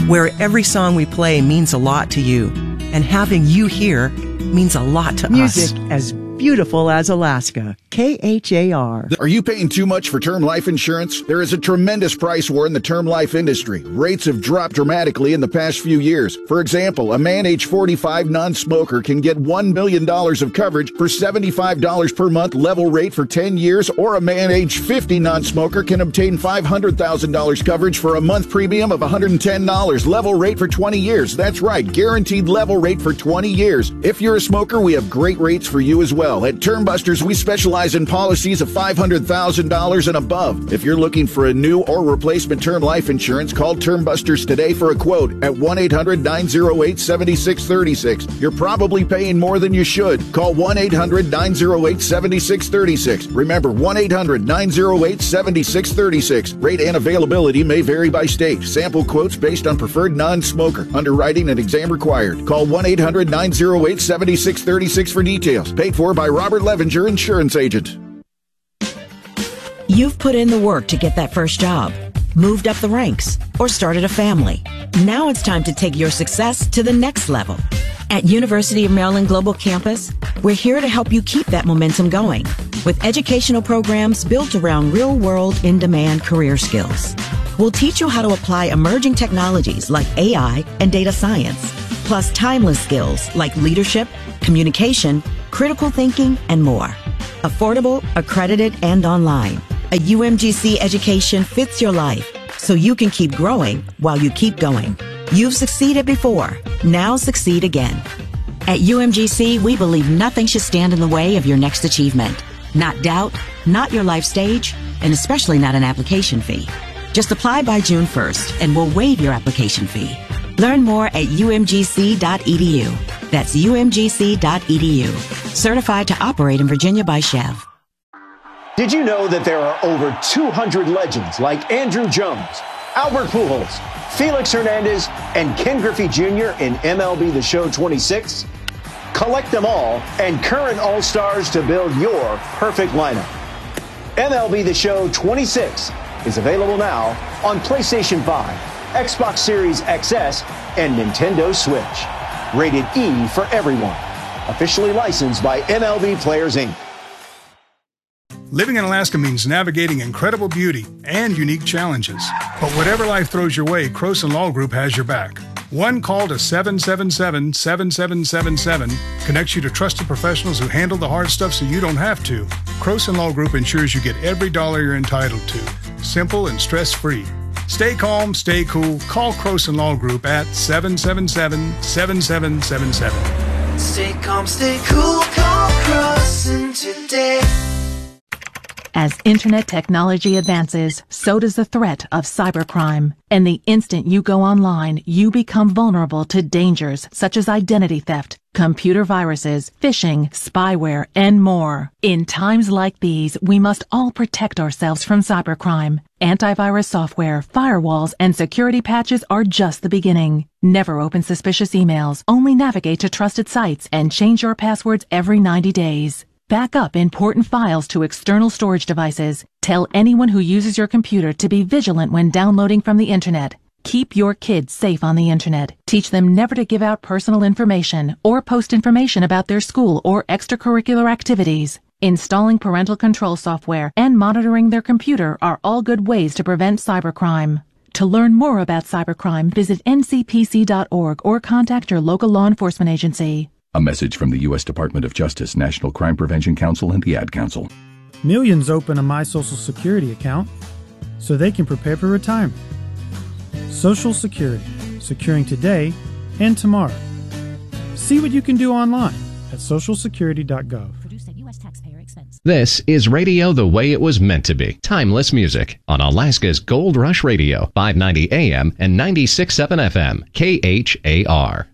where every song we play means a lot to you, and having you here means a lot to us. Music as beautiful as Alaska. KHAR. Are you paying too much for term life insurance? There is a tremendous price war in the term life industry. Rates have dropped dramatically in the past few years. For example, a man age 45 non-smoker can get $1 million of coverage for $75 per month level rate for 10 years, or a man age 50 non-smoker can obtain $500,000 coverage for a month premium of $110 level rate for 20 years. That's right, guaranteed level rate for 20 years. If you're a smoker, we have great rates for you as well. At Term Busters, we specialize in policies of $500,000 and above. If you're looking for a new or replacement term life insurance, call Term Busters today for a quote at 1-800-908-7636. You're probably paying more than you should. Call 1-800-908-7636. Remember, 1-800-908-7636. Rate and availability may vary by state. Sample quotes based on preferred non-smoker. Underwriting and exam required. Call 1-800-908-7636 for details. Paid for by Robert Levenger, insurance agent. You've put in the work to get that first job, moved up the ranks, or started a family. Now it's time to take your success to the next level. At University of Maryland Global Campus, we're here to help you keep that momentum going with educational programs built around real-world, in-demand career skills. We'll teach you how to apply emerging technologies like AI and data science, plus timeless skills like leadership, communication, critical thinking, and more. Affordable, accredited, and online. A UMGC education fits your life so you can keep growing while you keep going. You've succeeded before. Now succeed again. At UMGC, we believe nothing should stand in the way of your next achievement. Not doubt, not your life stage, and especially not an application fee. Just apply by June 1st and we'll waive your application fee. Learn more at umgc.edu. That's umgc.edu. Certified to operate in Virginia by Chev. Did you know that there are over 200 legends like Andrew Jones, Albert Pujols, Felix Hernandez, and Ken Griffey Jr. in MLB The Show 26? Collect them all and current All-Stars to build your perfect lineup. MLB The Show 26 is available now on PlayStation 5, Xbox Series XS, and Nintendo Switch. Rated E for everyone. Officially licensed by MLB Players, Inc. Living in Alaska means navigating incredible beauty and unique challenges. But whatever life throws your way, Croson Law Group has your back. One call to 777-7777 connects you to trusted professionals who handle the hard stuff so you don't have to. Croson Law Group ensures you get every dollar you're entitled to. Simple and stress-free. Stay calm, stay cool. Call Croson Law Group at 777-7777. Stay calm, stay cool. Call Croson today. As internet technology advances, so does the threat of cybercrime. And the instant you go online, you become vulnerable to dangers such as identity theft, computer viruses, phishing, spyware, and more. In times like these, we must all protect ourselves from cybercrime. Antivirus software, firewalls, and security patches are just the beginning. Never open suspicious emails, only navigate to trusted sites, and change your passwords every 90 days. Back up important files to external storage devices. Tell anyone who uses your computer to be vigilant when downloading from the internet. Keep your kids safe on the internet. Teach them never to give out personal information or post information about their school or extracurricular activities. Installing parental control software and monitoring their computer are all good ways to prevent cybercrime. To learn more about cybercrime, visit ncpc.org or contact your local law enforcement agency. A message from the U.S. Department of Justice, National Crime Prevention Council, and the Ad Council. Millions open a My Social Security account so they can prepare for retirement. Social Security, securing today and tomorrow. See what you can do online at socialsecurity.gov. Produced at U.S. taxpayer expense. This is radio the way it was meant to be. Timeless music on Alaska's Gold Rush Radio, 590 AM and 96.7 FM, KHAR.